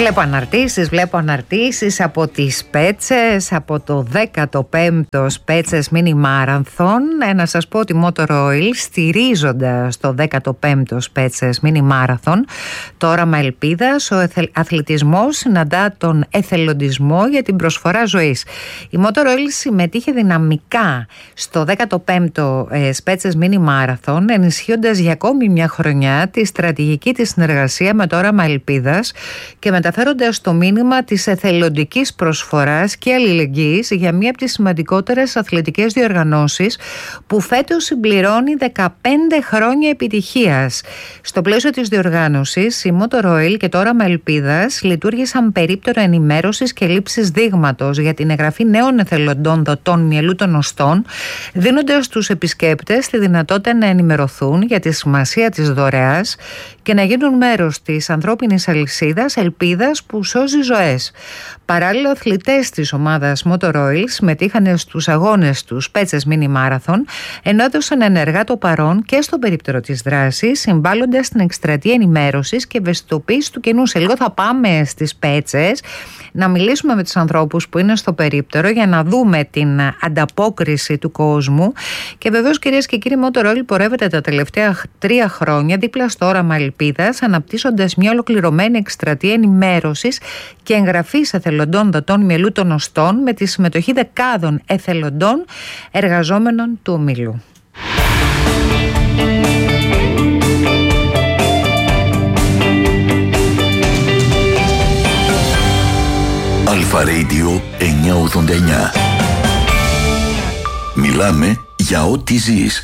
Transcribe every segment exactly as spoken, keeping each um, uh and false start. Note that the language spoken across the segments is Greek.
Βλέπω αναρτήσεις, βλέπω αναρτήσεις από τις Σπέτσες, από το δέκατο πέμπτο Σπέτσες Mini Marathon. Ε, να σας πω ότι Motor Oil, στηρίζοντας το δέκατο πέμπτο Σπέτσες Mini Marathon, το όραμα ελπίδας, ο αθλητισμός συναντά τον εθελοντισμό για την προσφορά ζωής. Η Motor Oil συμμετείχε δυναμικά στο δέκατο πέμπτο ε, Σπέτσες Mini Marathon, ενισχύοντας για ακόμη μια χρονιά τη στρατηγική της συνεργασία με το όραμα ελπίδας και μεταφέροντας το μήνυμα της εθελοντικής προσφοράς και αλληλεγγύης για μία από τις σημαντικότερες αθλητικές διοργανώσεις που φέτος συμπληρώνει δεκαπέντε χρόνια επιτυχίας. Στο πλαίσιο της διοργάνωσης, η Motor Oil και το όραμα ελπίδας λειτουργήσαν περίπτωρο ενημέρωσης και λήψης δείγματος για την εγγραφή νέων εθελοντών δοτών μυελού των οστών, δίνοντας στους επισκέπτες τη δυνατότητα να ενημερωθούν για τη σημασία της δωρεάς και να γίνουν μέρος της ανθρώπινης αλυσίδας ελπίδας που σώζει ζωές. Παράλληλα, αθλητές της ομάδας Motor Oil συμμετείχαν στους αγώνες του Σπέτσες Mini Marathon, ενώ έδωσαν ενεργά το παρόν και στο περίπτερο της δράσης, συμβάλλοντας στην εκστρατεία ενημέρωσης και ευαισθητοποίησης του κοινού. Σε λίγο θα πάμε στις Σπέτσες να μιλήσουμε με τους ανθρώπους που είναι στο περίπτερο για να δούμε την ανταπόκριση του κόσμου. Και βεβαίως, κυρίες και κύριοι, Motor Oil πορεύεται τα τελευταία τρία χρόνια δίπλα στο όραμα ελπίδας, αναπτύσσοντας μια ολοκληρωμένη εκστρατεία ενημέρωσης και εγγραφής εθελοντών δοτών μυελού των οστών με τη συμμετοχή δεκάδων εθελοντών εργαζόμενων του ομίλου. Αλφα Radio εννιακόσια ογδόντα εννιά. Μιλάμε για ό,τι ζεις.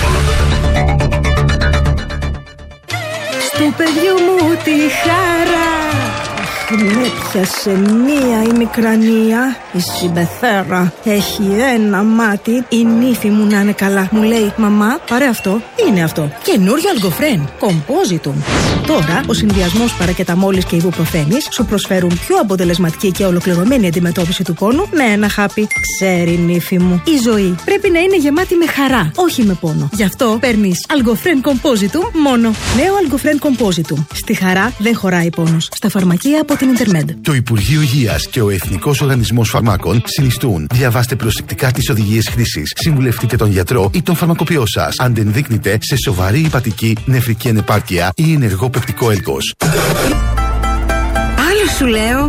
Στο παιδιού μου τη χαρά με πιάσε μία η μικρανία, η συμπεθέρα. Έχει ένα μάτι, η νύφη μου να είναι καλά. Μου λέει, μαμά, πάρε αυτό. Είναι αυτό. Καινούριο Αλγκοφρέν, Compositum. Τώρα, ο συνδυασμός παρακεταμόλης και ιβουπροφένης σου προσφέρουν πιο αποτελεσματική και ολοκληρωμένη αντιμετώπιση του πόνου με ένα χάπι. Ξέρει, νύφη μου, η ζωή πρέπει να είναι γεμάτη με χαρά, όχι με πόνο. Γι' αυτό παίρνεις Αλγκοφρέν Compositum μόνο. Νέο Αλγκοφρέν Compositum. Στη χαρά δεν χωράει πόνος. Στα φαρμακεία από την Ιντερμέντ. Το Υπουργείο Υγείας και ο Εθνικός Οργανισμός Φαρμάκων συνιστούν. Διαβάστε προσεκτικά τις οδηγίες χρήσης. Συμβουλευτείτε τον γιατρό ή τον φαρμακοποιό σας. Αν δεν δείκνετε σε σοβαρή υπατική, νεφρική ανεπάρκεια ή ενεργό πεπτικό έλκος. Άλλο σου λέω.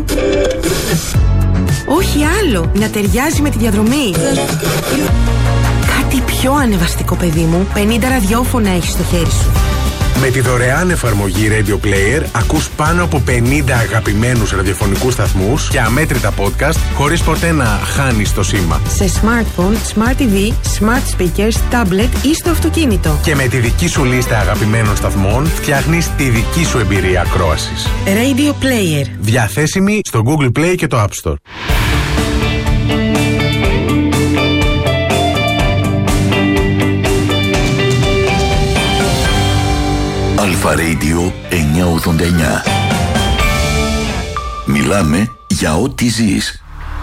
Όχι άλλο. Να ταιριάζει με τη διαδρομή. Κάτι πιο ανεβαστικό, παιδί μου. πενήντα ραδιόφωνα έχεις στο χέρι σου. Με τη δωρεάν εφαρμογή Radio Player ακούς πάνω από πενήντα αγαπημένους ραδιοφωνικούς σταθμούς και αμέτρητα podcast χωρίς ποτέ να χάνεις το σήμα. Σε smartphone, smart τι βι, smart speakers, tablet ή στο αυτοκίνητο. Και με τη δική σου λίστα αγαπημένων σταθμών φτιάχνεις τη δική σου εμπειρία ακρόασης. Radio Player. Διαθέσιμη στο Google Play και το App Store. Αλφα Radio εννιακόσια ογδόντα εννιά. Μιλάμε για ό,τι ζεις.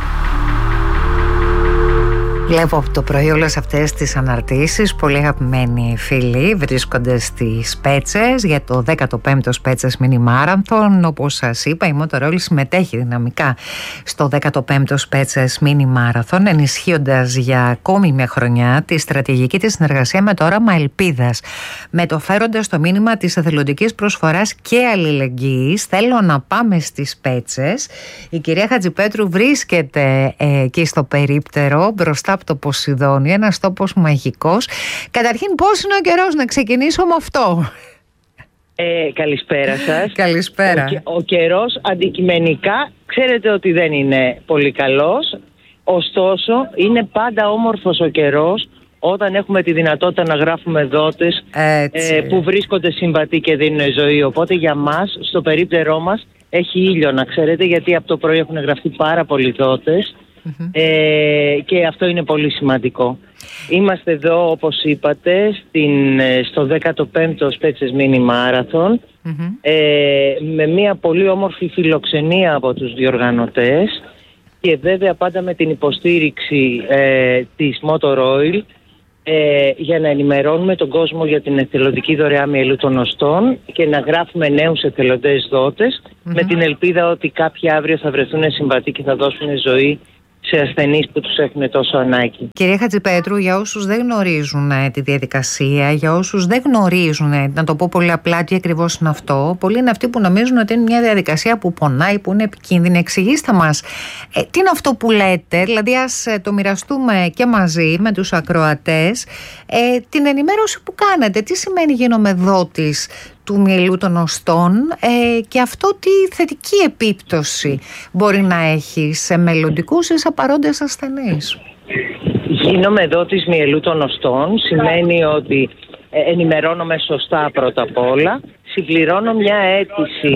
Βλέπω από το πρωί όλες αυτές τις αναρτήσεις. Πολύ αγαπημένοι φίλοι βρίσκονται στις Σπέτσες για το δέκατο πέμπτο Σπέτσες Mini Marathon. Όπως σας είπα, η Motor Oil συμμετέχει δυναμικά στο δέκατο πέμπτο Σπέτσες Mini Marathon, ενισχύοντας για ακόμη μια χρονιά τη στρατηγική της συνεργασία με το όραμα ελπίδας, μεταφέροντας το μήνυμα της εθελοντικής προσφοράς και αλληλεγγύης. Θέλω να πάμε στις Σπέτσες. Η κυρία Χατζηπέτρου βρίσκεται ε, εκεί στο περίπτερο μπροστά από το Ποσειδόνιο, ένας τόπος μαγικός. Καταρχήν, πώς είναι ο καιρός, να ξεκινήσω με αυτό. Ε, καλησπέρα σας. Καλησπέρα. Ο, ο καιρός αντικειμενικά ξέρετε ότι δεν είναι πολύ καλός. Ωστόσο, είναι πάντα όμορφος ο καιρός όταν έχουμε τη δυνατότητα να γράφουμε δότες ε, που βρίσκονται συμβατοί και δίνουν ζωή. Οπότε για μας, στο περίπτερό μας, έχει ήλιο, να ξέρετε, γιατί από το πρωί έχουν γραφτεί πάρα πολλοί δότες. Mm-hmm. Ε, και αυτό είναι πολύ σημαντικό. Είμαστε εδώ, όπως είπατε, στην, στο δέκατο πέμπτο Σπέτσες Mini Marathon, mm-hmm. ε, με μια πολύ όμορφη φιλοξενία από τους διοργανωτές και βέβαια πάντα με την υποστήριξη ε, της Motor Oil ε, για να ενημερώνουμε τον κόσμο για την εθελοντική δωρεά μυελού των οστών και να γράφουμε νέους εθελοντές δότες, mm-hmm. με την ελπίδα ότι κάποιοι αύριο θα βρεθούν συμβατοί και θα δώσουν ζωή σε ασθενείς που τους έχουν τόσο ανάγκη. Κυρία Χατζηπέτρου, για όσους δεν γνωρίζουν ε, τη διαδικασία, για όσους δεν γνωρίζουν, ε, να το πω πολύ απλά τι ακριβώς είναι αυτό, πολλοί είναι αυτοί που νομίζουν ότι είναι μια διαδικασία που πονάει, που είναι επικίνδυνη. Εξηγήστε μας, ε, τι είναι αυτό που λέτε, δηλαδή ας ε, το μοιραστούμε και μαζί με τους ακροατές, ε, την ενημέρωση που κάνετε, τι σημαίνει γίνομαι δότης του μυελού των οστών ε, και αυτό τι θετική επίπτωση μπορεί να έχει σε μελλοντικούς ή σε παρόντες ασθενείς. Γίνομαι δότης μυελού των οστών σημαίνει ότι ενημερώνομαι σωστά πρώτα απ' όλα, συμπληρώνω μια αίτηση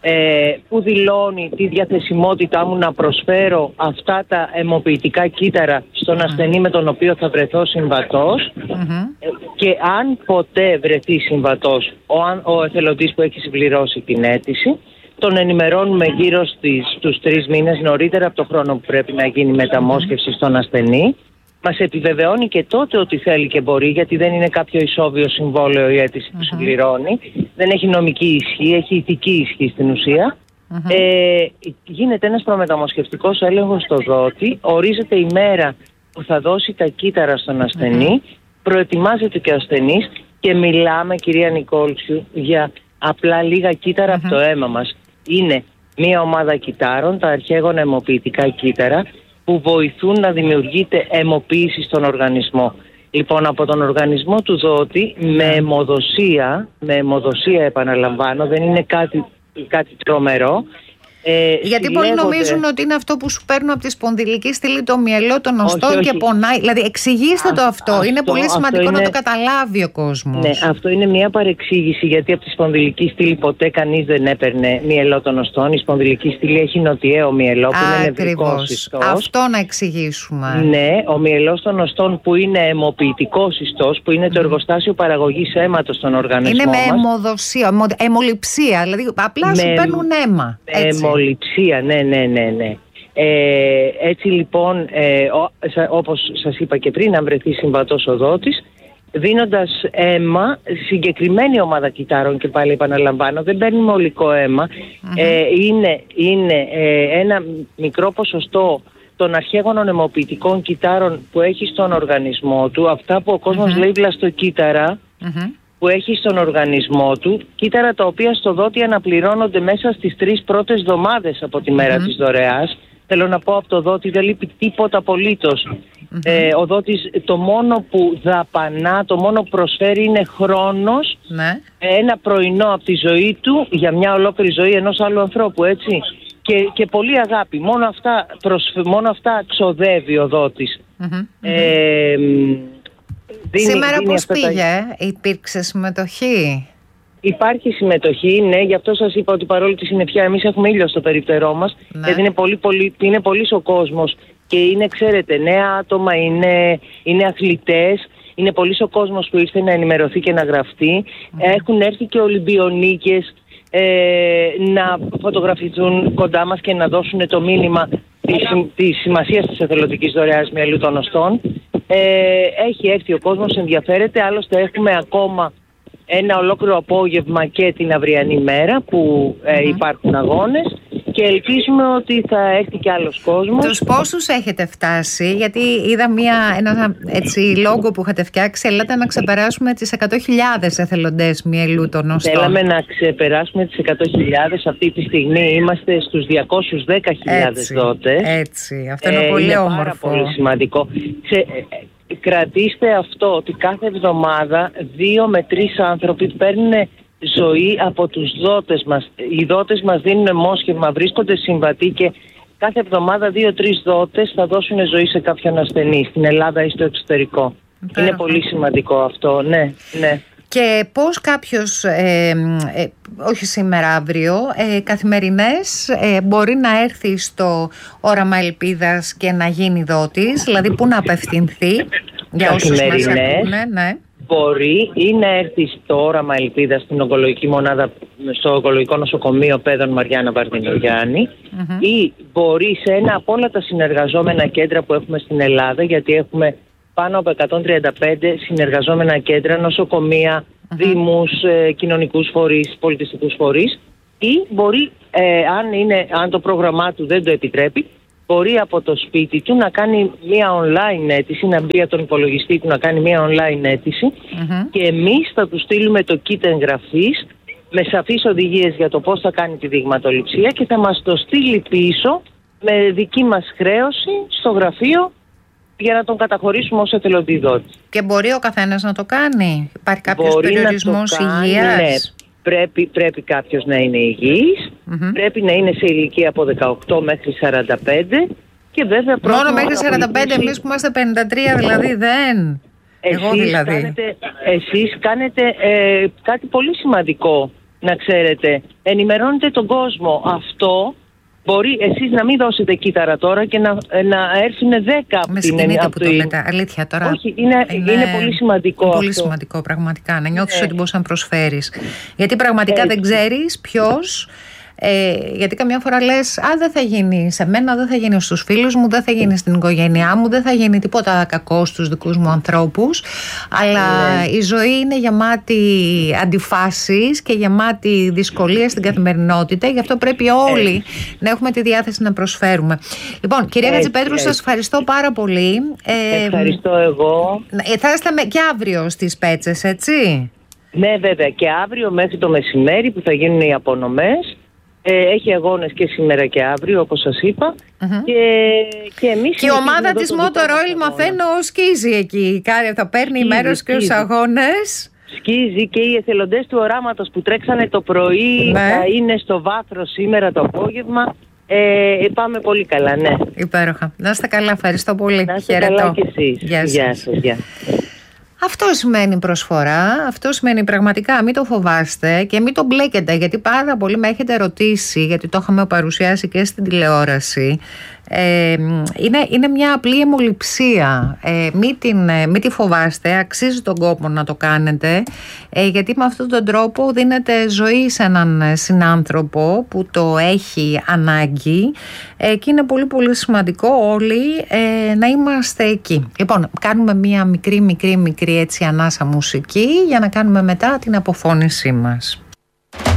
ε, που δηλώνει τη διαθεσιμότητά μου να προσφέρω αυτά τα αιμοποιητικά κύτταρα στον mm-hmm. ασθενή με τον οποίο θα βρεθώ συμβατός mm-hmm. και αν ποτέ βρεθεί συμβατός ο, ο εθελοντής που έχει συμπληρώσει την αίτηση, τον ενημερώνουμε γύρω στις, στους τρεις μήνες νωρίτερα από το χρόνο που πρέπει να γίνει μεταμόσχευση στον ασθενή. Μας επιβεβαιώνει και τότε ότι θέλει και μπορεί, γιατί δεν είναι κάποιο ισόβιο συμβόλαιο η αίτηση που mm-hmm. συμπληρώνει. Δεν έχει νομική ισχύ, έχει ηθική ισχύ στην ουσία. Mm-hmm. Ε, γίνεται ένας προμεταμοσχευτικός έλεγχος στο δότη, ορίζεται η μέρα που θα δώσει τα κύτταρα στον ασθενή, mm-hmm. προετοιμάζεται και ο ασθενής και μιλάμε, κυρία Νικόλτσου, για απλά λίγα κύτταρα mm-hmm. από το αίμα μας. Είναι μία ομάδα κυττάρων, τα αρχαίγωνα αιμοποιητικά κύτταρα, που βοηθούν να δημιουργείται αιμοποίηση στον οργανισμό. Λοιπόν, από τον οργανισμό του δότη, με αιμοδοσία, με αιμοδοσία επαναλαμβάνω, δεν είναι κάτι, κάτι τρομερό. Ε, Γιατί πολλοί νομίζουν ότι είναι αυτό που σου παίρνουν από τη σπονδυλική στήλη το μυελό των οστών όχι, όχι. και πονάει. Δηλαδή, εξηγήστε Α, το αυτό. αυτό. Είναι πολύ σημαντικό είναι... να το καταλάβει ο κόσμος. Ναι, αυτό είναι μια παρεξήγηση, γιατί από τη σπονδυλική στήλη ποτέ κανείς δεν έπαιρνε μυελό των οστών. Η σπονδυλική στήλη έχει νοτιαίο μυελό που Α, είναι νευρικός ιστός. Αυτό να εξηγήσουμε. Ναι, ο μυελός των οστών που είναι αιμοποιητικός ιστός, που είναι mm. το εργοστάσιο παραγωγής αίματος στον οργανισμό. Είναι με αιμοδοσία, αιμοληψία, δηλαδή απλά με... σου παίρνουν αίμα. Αιμοληψία, ναι, ναι, ναι, ναι. Ε, έτσι λοιπόν, ε, ό, όπως σας είπα και πριν, αν βρεθεί συμβατός ο δότης, δίνοντας αίμα, συγκεκριμένη ομάδα κυττάρων, και πάλι επαναλαμβάνω, δεν παίρνουμε ολικό αίμα, mm-hmm. ε, είναι, είναι ε, ένα μικρό ποσοστό των αρχαίγωνων αιμοποιητικών κυττάρων που έχει στον οργανισμό του, αυτά που ο κόσμος mm-hmm. λέει βλαστοκύτταρα, mm-hmm. που έχει στον οργανισμό του, κύτταρα τα οποία στο δότη αναπληρώνονται μέσα στις τρεις πρώτες εβδομάδες από τη μέρα mm-hmm. της δωρεάς. Θέλω να πω, από το δότη δεν λείπει τίποτα απολύτως. Mm-hmm. Ε, ο δότης το μόνο που δαπανά, το μόνο που προσφέρει είναι χρόνος, ναι. ένα πρωινό από τη ζωή του για μια ολόκληρη ζωή ενός άλλου ανθρώπου, έτσι. Και, και πολύ αγάπη. Μόνο αυτά, προσφ... μόνο αυτά ξοδεύει ο δότης. Mm-hmm. Ε, Δίνει, Σήμερα δίνει πώς πήγε, τα... υπήρξε συμμετοχή? Υπάρχει συμμετοχή, ναι, γι' αυτό σας είπα ότι παρόλη τη συννεφιά εμείς έχουμε ήλιο στο περίπτερό μας, ναι. γιατί είναι πολύ, πολύ, είναι πολύς ο κόσμος και είναι, ξέρετε, νέα άτομα, είναι, είναι αθλητές, είναι πολύς ο κόσμος που ήρθε να ενημερωθεί και να γραφτεί. Mm. Έχουν έρθει και Ολυμπιονίκες ε, να φωτογραφηθούν κοντά μας και να δώσουν το μήνυμα της, της σημασίας της εθελοντικής δωρεάς μυελού των οστών. Ε, έχει έρθει ο κόσμος, ενδιαφέρεται, άλλωστε έχουμε ακόμα ένα ολόκληρο απόγευμα και την αυριανή μέρα που ε, mm-hmm. υπάρχουν αγώνες και ελπίζουμε ότι θα έρθει και άλλος κόσμος. Τους πόσους έχετε φτάσει? Γιατί είδα μια, ένα έτσι λόγο που είχατε φτιάξει, ελάτε να ξεπεράσουμε τις εκατό χιλιάδες εθελοντές μυελού των οστών. Θέλαμε να ξεπεράσουμε τις εκατό χιλιάδες, αυτή τη στιγμή είμαστε στους διακόσιες δέκα χιλιάδες δότες. Έτσι, αυτό είναι ε, πολύ είναι όμορφο. Πάρα πολύ σημαντικό. Σε, κρατήστε αυτό, ότι κάθε εβδομάδα δύο με τρεις άνθρωποι παίρνουν ζωή από τους δότες μας. Οι δότες μας δίνουν μόσχευμα, βρίσκονται συμβατοί και κάθε εβδομάδα δύο-τρεις δότες θα δώσουν ζωή σε κάποιον ασθενή στην Ελλάδα ή στο εξωτερικό. Πέρα. Είναι πολύ σημαντικό αυτό, ναι, ναι. Και πώς κάποιος, ε, ε, όχι σήμερα, αύριο, ε, καθημερινές ε, μπορεί να έρθει στο όραμα Ελπίδας και να γίνει δότης, δηλαδή πού να απευθυνθεί για όσους μας ακούνε, ναι. Μπορεί ή να έρθει στο όραμα Ελπίδας στην ογκολογική μονάδα, στο ογκολογικό νοσοκομείο Παιδών Μαριάννα Βαρδινογιάννη mm-hmm. ή μπορεί σε ένα από όλα τα συνεργαζόμενα κέντρα που έχουμε στην Ελλάδα, γιατί έχουμε πάνω από εκατόν τριάντα πέντε συνεργαζόμενα κέντρα, νοσοκομεία, uh-huh. δήμους, ε, κοινωνικούς φορείς, πολιτιστικούς φορείς, ή μπορεί, ε, αν, είναι, αν το πρόγραμμά του δεν το επιτρέπει, μπορεί από το σπίτι του να κάνει μια online αίτηση, να μπει από τον υπολογιστή του να κάνει μια online αίτηση uh-huh. και εμείς θα του στείλουμε το kit εγγραφής με σαφείς οδηγίες για το πώς θα κάνει τη δειγματοληψία και θα μας το στείλει πίσω με δική μας χρέωση στο γραφείο για να τον καταχωρήσουμε ως εθελοντή δότη. Και μπορεί ο καθένας να το κάνει? Υπάρχει κάποιος περιορισμός υγείας? Ναι. Πρέπει, πρέπει κάποιος να είναι υγιής, mm-hmm. πρέπει να είναι σε ηλικία από δεκαοκτώ μέχρι σαράντα πέντε και βέβαια... Μόνο μέχρι σαράντα πέντε, εμείς που είμαστε πενήντα τρία δηλαδή δεν... Εσείς Εγώ δηλαδή. Κάνετε, εσείς κάνετε ε, κάτι πολύ σημαντικό, να ξέρετε. Ενημερώνετε τον κόσμο. Αυτό μπορεί εσείς να μην δώσετε κύτταρα τώρα και να, να έρθουν δέκα από με την ενημερώνετε που το λέτε. Αλήθεια τώρα. Όχι, είναι, είναι, είναι πολύ σημαντικό πολύ αυτό. σημαντικό πραγματικά. Να νιώθεις ναι. ότι μπορείς να προσφέρεις. Γιατί πραγματικά Έτσι. δεν ξέρεις ποιος. Ε, γιατί καμιά φορά λες, α, δεν θα γίνει σε μένα, δεν θα γίνει στους φίλους μου, δεν θα γίνει στην οικογένειά μου, δεν θα γίνει τίποτα κακό στους δικούς μου ανθρώπους, αλλά ναι. η ζωή είναι γεμάτη αντιφάσεις και γεμάτη δυσκολίες στην καθημερινότητα, γι' αυτό πρέπει όλοι έτσι. να έχουμε τη διάθεση να προσφέρουμε. Λοιπόν, κυρία Χατζηπέτρου, σας ευχαριστώ πάρα πολύ. Ε, ευχαριστώ εγώ. Ε, θα είστε και αύριο στις Πέτσες, έτσι? Ναι, βέβαια, και αύριο μέχρι το μεσημέρι που θα γίνουν οι απονομές. Ε, έχει αγώνες και σήμερα και αύριο, όπως σας είπα. Uh-huh. Και, και, εμείς και η ομάδα της Motor Oil, μαθαίνω, σκίζει εκεί. Κάρια θα παίρνει σκίζει, μέρος σκίζει. και στους αγώνες. Σκίζει και οι εθελοντές του οράματος που τρέξανε το πρωί, ναι. θα είναι στο βάθρο σήμερα το απόγευμα. Ε, πάμε πολύ καλά, ναι. Υπέροχα. Να είστε καλά, ευχαριστώ πολύ. Να είστε καλά και εσείς. Γεια σας. Γεια σας, γεια. Αυτό σημαίνει προσφορά, αυτό σημαίνει πραγματικά μην το φοβάστε και μην το μπλέκετε, γιατί πάρα πολύ με έχετε ρωτήσει, γιατί το είχαμε παρουσιάσει και στην τηλεόραση. Ε, είναι, είναι μια απλή αιμοληψία, ε, μην, την, μην τη φοβάστε, αξίζει τον κόπο να το κάνετε, ε, γιατί με αυτόν τον τρόπο δίνετε ζωή σε έναν συνάνθρωπο που το έχει ανάγκη, ε, και είναι πολύ πολύ σημαντικό όλοι ε, να είμαστε εκεί. Λοιπόν, κάνουμε μια μικρή μικρή μικρή έτσι ανάσα μουσική για να κάνουμε μετά την αποφώνησή μας.